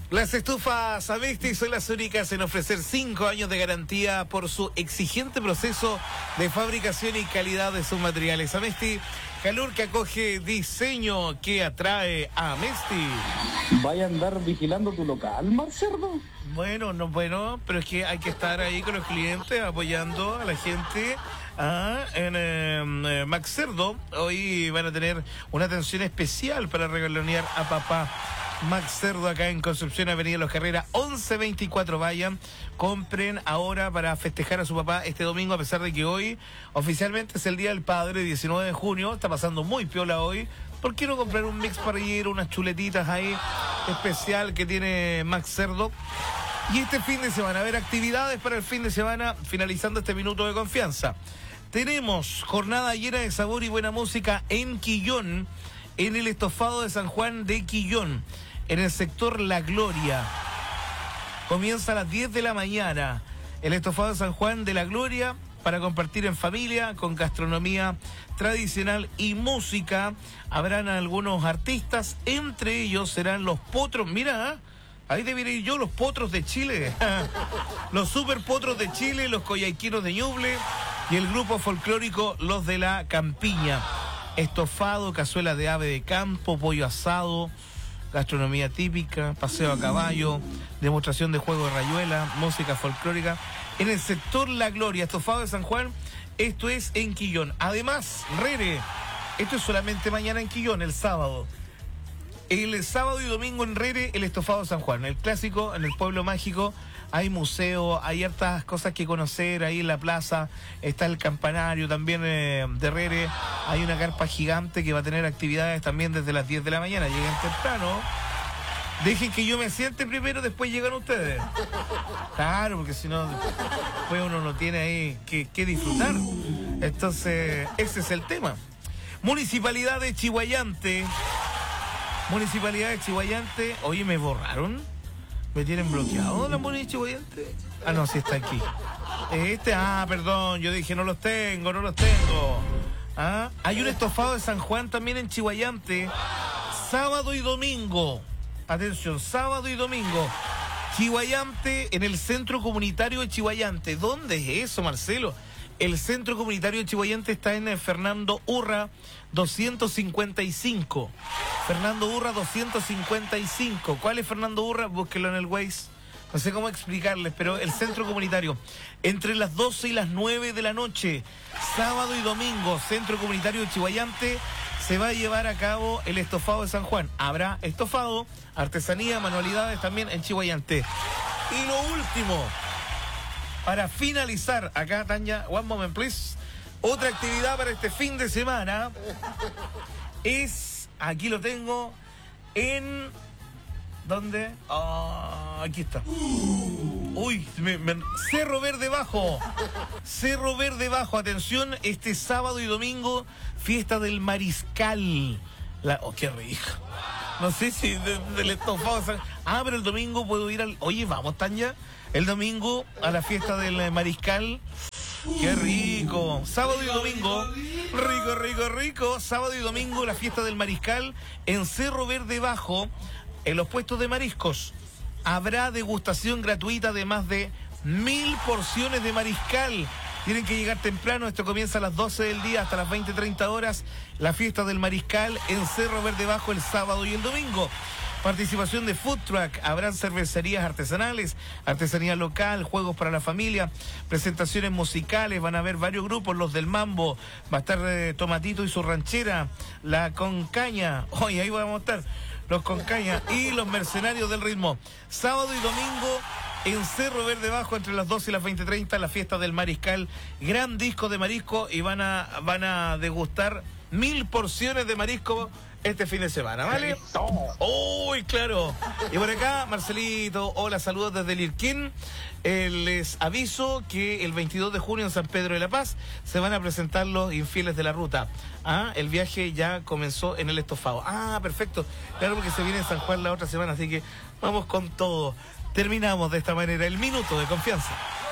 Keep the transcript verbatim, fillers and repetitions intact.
Las estufas Amesti son las únicas en ofrecer cinco años de garantía por su exigente proceso de fabricación y calidad de sus materiales. Amesti, calor que acoge, diseño que atrae a Amesti. ¿Vaya a andar vigilando tu local, Marcerdo? Bueno, no, bueno, pero es que hay que estar ahí con los clientes, apoyando a la gente. Ah, en eh, Max Cerdo, hoy van a tener una atención especial para regalonear a papá. Max Cerdo acá en Concepción, Avenida Los Carreras, once veinticuatro. Vayan, compren ahora para festejar a su papá este domingo, a pesar de que hoy oficialmente es el Día del Padre, diecinueve de junio. Está pasando muy piola hoy. ¿Por qué no comprar un mix parrillero, unas chuletitas ahí especial que tiene Max Cerdo? Y este fin de semana, a ver, actividades para el fin de semana, finalizando este minuto de confianza. Tenemos jornada llena de sabor y buena música en Quillón, en el estofado de San Juan de Quillón, en el sector La Gloria. Comienza a las diez de la mañana el estofado de San Juan de La Gloria para compartir en familia con gastronomía tradicional y música. Habrán algunos artistas, entre ellos serán los Potros. Mira, ahí debería ir yo, los Potros de Chile. Los Super Potros de Chile, los Coyhaiquinos de Ñuble y el grupo folclórico Los de la Campiña. Estofado, cazuela de ave de campo, pollo asado, gastronomía típica, paseo a caballo, demostración de juego de rayuela, música folclórica. En el sector La Gloria, estofado de San Juan, esto es en Quillón. Además, Rere, esto es solamente mañana en Quillón, el sábado. El sábado y domingo en Rere, el estofado de San Juan, el clásico, en el pueblo mágico. Hay museo, hay hartas cosas que conocer ahí en la plaza. Está el campanario también eh, de Rere. Hay una carpa gigante que va a tener actividades también desde las diez de la mañana. Lleguen temprano. Dejen que yo me siente primero, después llegan ustedes. Claro, porque si no, después uno no tiene ahí que, que disfrutar. Entonces, ese es el tema. Municipalidad de Chihuayante. Municipalidad de Chihuayante. Oye, ¿me borraron? ¿Me tienen bloqueado la Municipalidad de Chihuayante? Ah, no, sí está aquí. Este, ah, perdón, yo dije, no los tengo, no los tengo. Ah, hay un estofado de San Juan también en Chihuayante. Sábado y domingo. Atención, sábado y domingo. Chihuayante, en el Centro Comunitario de Chihuayante. ¿Dónde es eso, Marcelo? El Centro Comunitario de Chihuayante está en Fernando Urra doscientos cincuenta y cinco. Fernando Urra doscientos cincuenta y cinco. ¿Cuál es Fernando Urra? Búsquelo en el Waze. No sé cómo explicarles, pero el Centro Comunitario. Entre las doce y las nueve de la noche, sábado y domingo, Centro Comunitario de Chihuayante, se va a llevar a cabo el estofado de San Juan. Habrá estofado, artesanía, manualidades también en Chihuayante. Y lo último, para finalizar, acá, Tania, one moment please. Otra actividad para este fin de semana es, aquí lo tengo, en... ¿Dónde? Ah, aquí está. Uy, me, me, Cerro Verde Bajo. Cerro Verde Bajo, atención, este sábado y domingo, fiesta del Mariscal. La, oh, qué rico. No sé si de, del estofado. Ah, pero el domingo puedo ir al... Oye, vamos, Tania. El domingo a la fiesta del Mariscal. ¡Qué rico! Sábado y domingo. Rico, rico, rico. Sábado y domingo la fiesta del Mariscal en Cerro Verde Bajo. En los puestos de mariscos habrá degustación gratuita de más de mil porciones de mariscal. Tienen que llegar temprano. Esto comienza a las doce del día hasta las veinte treinta horas. La fiesta del Mariscal en Cerro Verde Bajo el sábado y el domingo. Participación de food truck, habrán cervecerías artesanales, artesanía local, juegos para la familia, presentaciones musicales, van a haber varios grupos, los del Mambo, va a estar eh, Tomatito y su ranchera, la Concaña, hoy ahí vamos a estar, los Concaña y los Mercenarios del Ritmo. Sábado y domingo en Cerro Verde Bajo entre las doce y las veinte treinta, la fiesta del Mariscal, gran disco de marisco y van a, van a degustar mil porciones de marisco este fin de semana, ¿vale? Uy, claro. Y por acá, Marcelito, hola, saludos desde el Irquín. Eh, les aviso que el veintidós de junio en San Pedro de la Paz se van a presentar los infieles de la ruta. Ah, el viaje ya comenzó en el estofado. Ah, perfecto. Claro, porque se viene en San Juan la otra semana, así que vamos con todo. Terminamos de esta manera el minuto de confianza.